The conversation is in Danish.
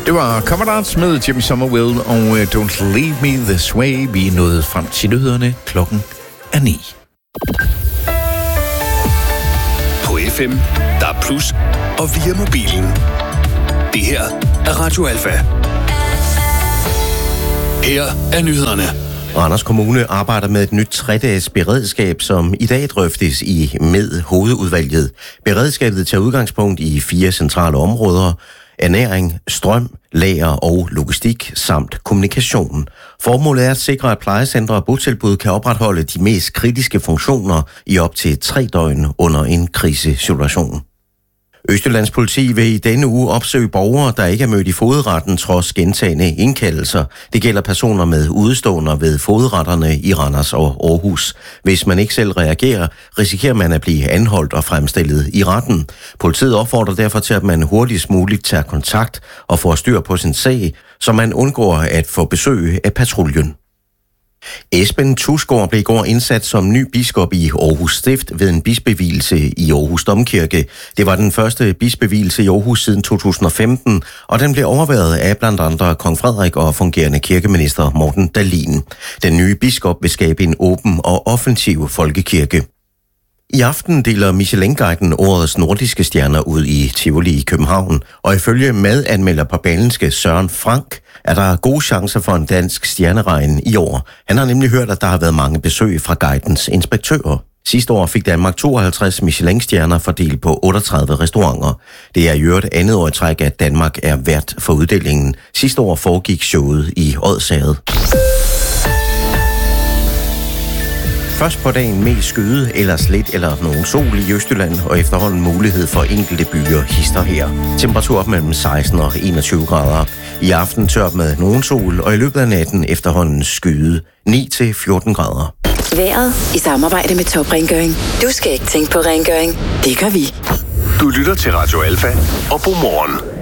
Det var Commodores med Jimmy Somerville og Don't Leave Me This Way. Vi er nået frem til nyhederne. Klokken er 9. På FM, der er plus, og via mobilen. Det her er Radio Alfa. Her er nyhederne. Randers Kommune arbejder med et nyt 3-dages beredskab, som i dag drøftes med hovedudvalget. Beredskabet tager udgangspunkt i 4 centrale områder: ernæring, strøm, lager og logistik samt kommunikation. Formålet er at sikre, at plejecentre og botilbud kan opretholde de mest kritiske funktioner i op til 3 døgn under en krisesituation. Østjyllands politi vil i denne uge opsøge borgere, der ikke er mødt i fogedretten trods gentagne indkaldelser. Det gælder personer med udeståender ved fogedretterne i Randers og Aarhus. Hvis man ikke selv reagerer, risikerer man at blive anholdt og fremstillet i retten. Politiet opfordrer derfor til, at man hurtigst muligt tager kontakt og får styr på sin sag, så man undgår at få besøg af patruljen. Esben Tusgaard blev i går indsat som ny biskop i Aarhus Stift ved en bispevielse i Aarhus Domkirke. Det var den første bispevielse i Aarhus siden 2015, og den blev overværet af blandt andre kong Frederik og fungerende kirkeminister Morten Dahlin. Den nye biskop vil skabe en åben og offensiv folkekirke. I aften deler Michelin-guiden årets nordiske stjerner ud i Tivoli i København, og ifølge madanmelder på Berlingske Søren Frank er der gode chancer for en dansk stjerneregn i år. Han har nemlig hørt, at der har været mange besøg fra guidens inspektører. Sidste år fik Danmark 52 Michelin-stjerner fordelt på 38 restauranter. Det er i øvrigt andet år i træk, at Danmark er vært for uddelingen. Sidste år foregik showet i Odsherred. Først på dagen mest skyde, ellers lidt eller nogen sol i Østjylland, og efterhånden mulighed for enkelte byer hister her. Temperatur op mellem 16 og 21 grader. I aften tørt med nogen sol, og i løbet af natten efterhånden skyde 9-14 grader. Vejret i samarbejde med Top Rengøring. Du skal ikke tænke på rengøring. Det gør vi. Du lytter til Radio Alfa, og god morgen.